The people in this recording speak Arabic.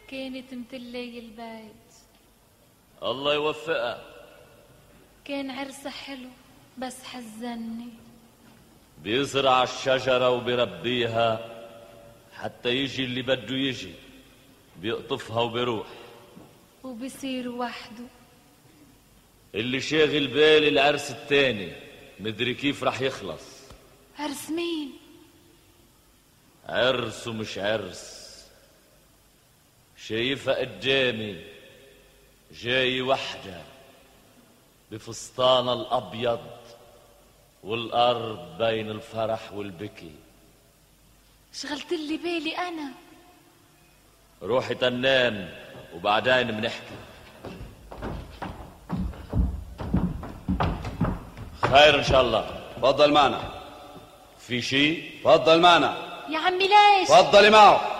كانت متلي البيت. الله يوفقها. كان عرسها حلو بس حزني. بيزرع الشجرة وبيربيها حتى يجي اللي بده يجي، بيقطفها وبيروح وبصير وحده. اللي شاغل بال العرس التاني مدري كيف رح يخلص. عرس مين؟ عرس ومش عرس. شايفها قدامي جاي وحدة بفستانها الأبيض والأرض بين الفرح والبكي. شغلت لي بالي أنا. روحي تنام وبعدين بنحكي. خير إن شاء الله. تفضل معنا. في شيء؟ تفضل معنا يا عمي ليش؟ تفضلي معه.